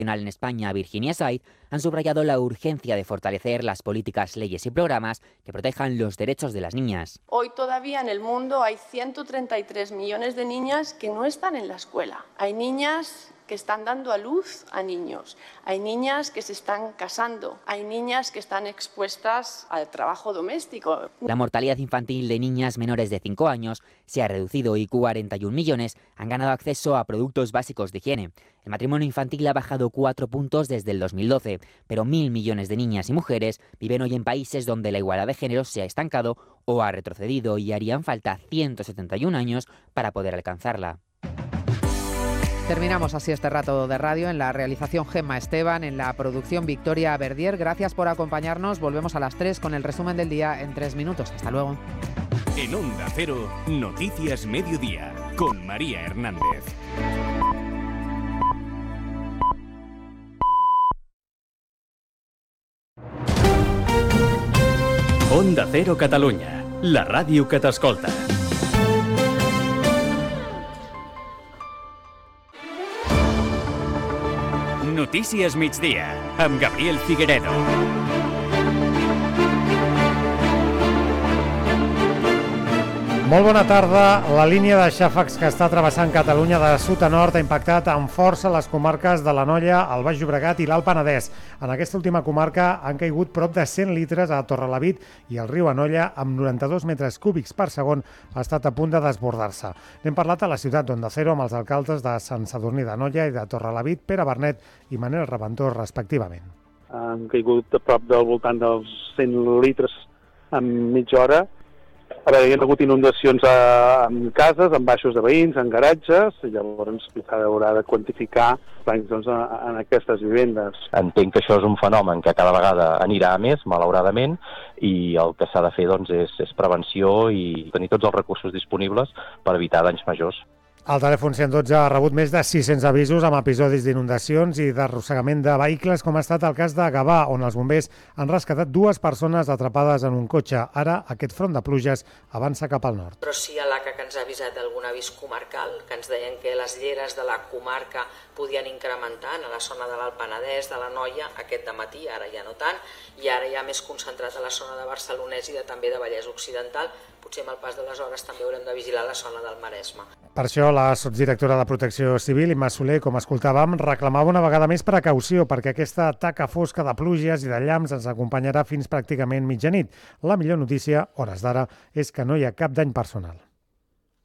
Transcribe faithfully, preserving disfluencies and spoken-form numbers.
En España, Virginia Said, han subrayado la urgencia de fortalecer las políticas, leyes y programas que protejan los derechos de las niñas. Hoy todavía en el mundo hay ciento treinta y tres millones de niñas que no están en la escuela. Hay niñas que están dando a luz a niños, hay niñas que se están casando, hay niñas que están expuestas al trabajo doméstico. La mortalidad infantil de niñas menores de cinco años se ha reducido y cuarenta y un millones han ganado acceso a productos básicos de higiene. El matrimonio infantil ha bajado cuatro puntos desde el dos mil doce, pero mil millones de niñas y mujeres viven hoy en países donde la igualdad de género se ha estancado o ha retrocedido y harían falta ciento setenta y un años para poder alcanzarla. Terminamos así este rato de radio. En la realización Gemma Esteban, en la producción Victoria Verdier. Gracias por acompañarnos. Volvemos a las tres con el resumen del día en tres minutos. Hasta luego. En Onda Cero, Noticias Mediodía, con María Hernández. Onda Cero Catalunya, la ràdio que t'escolta. Notícies migdia, amb Gabriel Figueredo. Molt bona tarda. La línia de xàfecs que està travessant Catalunya de sud a nord ha impactat amb força les comarques de l'Anoia, el Baix Llobregat i l'Alt Penedès. En aquesta última comarca han caigut prop de cent litres a Torrelavit i el riu Anoia, amb noranta-dos metres cúbics per segon, ha estat a punt de desbordar-se. N'hem parlat a la ciutat d'Onda Cero amb els alcaldes de Sant Sadurní d'Anoia i de Torrelavit, Pere Bernet i Manel Reventós, respectivament. Han caigut a prop del voltant dels cent litres en mitja hora. Ara hi ha hagut inundacions a, en cases, en baixos de veïns, en garatges, i llavors haurà de quantificar danys doncs, en aquestes vivendes. Entenc que això és un fenomen que cada vegada anirà a més, malauradament, i el que s'ha de fer doncs, és, és prevenció i tenir tots els recursos disponibles per evitar danys majors. El telèfon cent dotze ha rebut més de sis-cents avisos amb episodis d'inundacions i d'arrossegament de vehicles, com ha estat el cas de Gavà, on els bombers han rescatat dues persones atrapades en un cotxe. Ara, aquest front de pluges avança cap al nord. Però sí a l'A C A que ens ha avisat d'algun avís comarcal, que ens deien que les lleres de la comarca podien incrementar a la zona de l'Alt Penedès, de l'Anoia, aquest dematí, ara ja no tant, i ara ja més concentrat a la zona de Barcelonès i de, també de Vallès Occidental. Potser amb el pas de les hores també haurem de vigilar la zona del Maresme. Per això la sotsdirectora de Protecció Civil, Imma Soler, com escoltàvem, reclamava una vegada més precaució perquè aquesta taca fosca de pluges i de llamps ens acompanyarà fins pràcticament mitjanit. La millor notícia, hores d'ara, és que no hi ha cap dany personal.